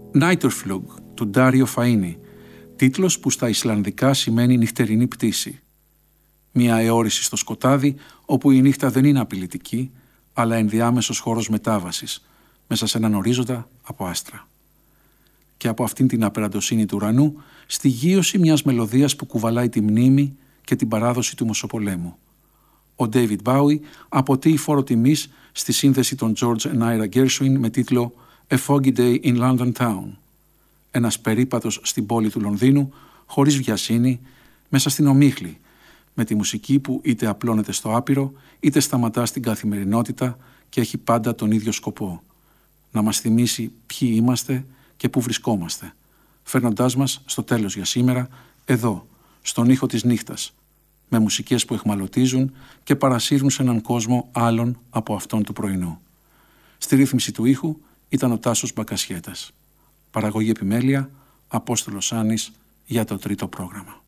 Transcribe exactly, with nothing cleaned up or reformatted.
Næturflug του Ντάριο Φαΐνι, τίτλος που στα Ισλανδικά σημαίνει νυχτερινή πτήση. Μια αιώρηση στο σκοτάδι όπου η νύχτα δεν είναι απειλητική, αλλά ενδιάμεσος χώρος μετάβασης, μέσα σε έναν ορίζοντα από άστρα. Και από αυτήν την απεραντοσύνη του ουρανού, στη γείωση μιας μελωδίας που κουβαλάει τη μνήμη και την παράδοση του Μεσοπολέμου. Ο David Bowie αποτείει φόρο τιμής στη σύνθεση των George and Ira Gershwin με τίτλο A Foggy Day in London Town. Ένας περίπατος στην πόλη του Λονδίνου, χωρίς βιασύνη, μέσα στην ομίχλη, με τη μουσική που είτε απλώνεται στο άπειρο, είτε σταματά στην καθημερινότητα και έχει πάντα τον ίδιο σκοπό. Να μας θυμίσει ποιοι είμαστε και πού βρισκόμαστε, φέρνοντάς μας στο τέλος για σήμερα, εδώ, στον ήχο της νύχτας, με μουσικές που εχμαλωτίζουν και παρασύρουν σε έναν κόσμο άλλον από αυτόν του πρωινού. Στη ρύθμιση του ήχου ήταν ο Τάσος Μπακασιέτας. Παραγωγή επιμέλεια, Απόστολος Άνης για το τρίτο πρόγραμμα.